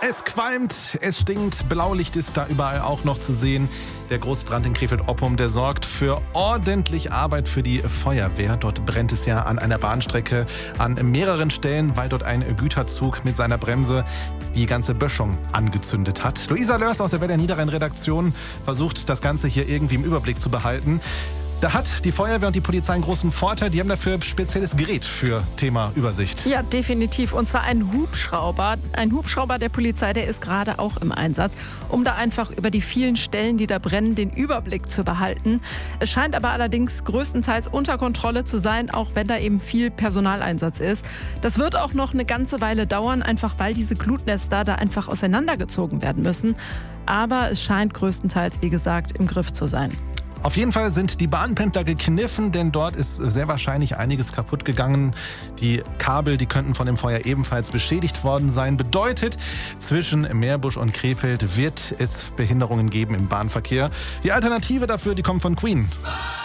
Es qualmt, es stinkt, Blaulicht ist da überall auch noch zu sehen. Der Großbrand in Krefeld-Oppum, der sorgt für ordentlich Arbeit für die Feuerwehr. Dort brennt es ja an einer Bahnstrecke an mehreren Stellen, weil dort ein Güterzug mit seiner Bremse die ganze Böschung angezündet hat. Luisa Lörs aus der Welle Niederrhein-Redaktion versucht, das Ganze hier irgendwie im Überblick zu behalten. Da hat die Feuerwehr und die Polizei einen großen Vorteil. Die haben dafür ein spezielles Gerät für Thema Übersicht. Ja, definitiv. Und zwar ein Hubschrauber. Ein Hubschrauber der Polizei, der ist gerade auch im Einsatz, um da einfach über die vielen Stellen, die da brennen, den Überblick zu behalten. Es scheint aber allerdings größtenteils unter Kontrolle zu sein, auch wenn da eben viel Personaleinsatz ist. Das wird auch noch eine ganze Weile dauern, einfach weil diese Glutnester da einfach auseinandergezogen werden müssen. Aber es scheint größtenteils, wie gesagt, im Griff zu sein. Auf jeden Fall sind die Bahnpendler gekniffen, denn dort ist sehr wahrscheinlich einiges kaputt gegangen. Die Kabel, die könnten von dem Feuer ebenfalls beschädigt worden sein. Bedeutet, zwischen Meerbusch und Krefeld wird es Behinderungen geben im Bahnverkehr. Die Alternative dafür, die kommt von Queen.